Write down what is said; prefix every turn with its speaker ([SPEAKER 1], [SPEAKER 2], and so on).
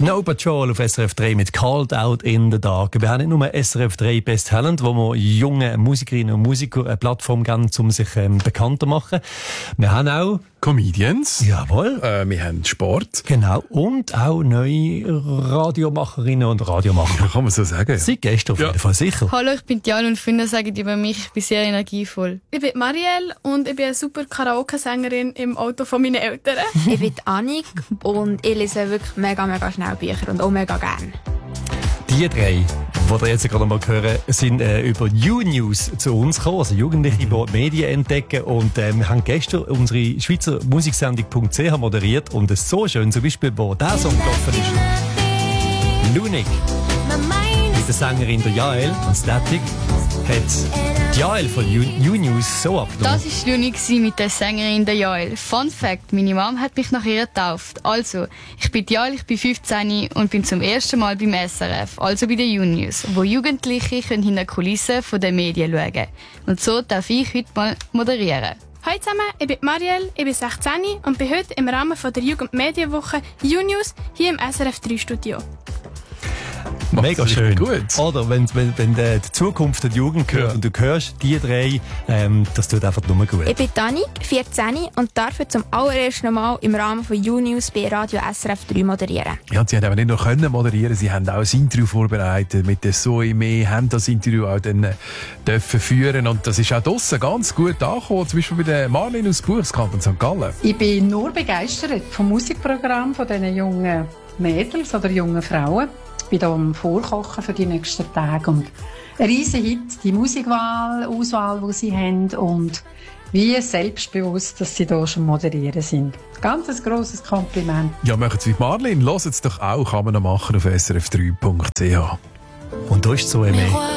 [SPEAKER 1] Snow Patrol auf SRF 3 mit Called Out in the Dark. Wir haben nicht nur SRF 3 Best Talent, wo wir jungen Musikerinnen und Musikern eine Plattform geben, um sich bekannter zu machen. Wir haben auch
[SPEAKER 2] Comedians.
[SPEAKER 1] Jawohl.
[SPEAKER 2] Wir haben Sport.
[SPEAKER 1] Genau. Und auch neue Radiomacherinnen und Radiomacher.
[SPEAKER 2] Kann man so sagen.
[SPEAKER 1] Seit gestern auf jeden Fall sicher.
[SPEAKER 3] Hallo, ich bin Diane und Freunde sagen über mich, ich bin sehr energievoll.
[SPEAKER 4] Ich bin Marielle und ich bin eine super Karaoke-Sängerin im Auto von meinen Eltern.
[SPEAKER 5] Ich bin Annik und ich lese wirklich mega schnell Bücher und auch mega gerne.
[SPEAKER 1] Die drei, die ihr jetzt gerade mal hören, sind über U-News zu uns gekommen, also Jugendliche, die Medien entdecken. Und wir haben gestern unsere Schweizer Musiksendung.ch moderiert und es ist so schön, zum Beispiel, wo der Song gelaufen ist. Lunik, mit der Sängerin der Jael und Static, hat die Jael von U-News so abgenommen.
[SPEAKER 3] Das war Lunik mit der Sängerin der Jael. Fun Fact, meine Mom hat mich nach ihr getauft. Also, ich bin Jael, ich bin 15 und bin zum ersten Mal beim SRF, also bei der U-News, wo Jugendliche hinter den Kulissen der Medien schauen können. Und so darf ich heute mal moderieren.
[SPEAKER 4] Hallo zusammen, ich bin Marielle, ich bin 16 und bin heute im Rahmen der Jugendmedienwoche U-News hier im SRF 3 Studio.
[SPEAKER 1] Mega schön.
[SPEAKER 2] Gut.
[SPEAKER 1] Oder wenn die Zukunft der Jugend gehört und du hörst die drei, das tut einfach nur gut.
[SPEAKER 5] Ich bin Annik, 14 und darf zum allerersten Mal im Rahmen von U-News bei Radio SRF 3 moderieren.
[SPEAKER 2] Ja, und sie haben aber nicht nur können moderieren, sie haben auch ein Interview vorbereitet mit der Zoe Mee, haben das Interview auch dann dürfen führen und das ist auch draussen ganz gut angekommen, zum Beispiel bei der Marlene aus Buchs, Kanton St. Gallen.
[SPEAKER 6] Ich bin nur begeistert vom Musikprogramm von diesen jungen Mädels oder jungen Frauen. Ich bin hier am Vorkochen für die nächsten Tage und ein riesen Hit, die Auswahl, die sie haben und wie selbstbewusst, dass sie hier schon moderieren sind. Ganz ein grosses Kompliment.
[SPEAKER 2] Ja, machen Sie wie Marlene, hört es doch auch, kann man noch machen auf srf3.ch.
[SPEAKER 1] Und da ist so eine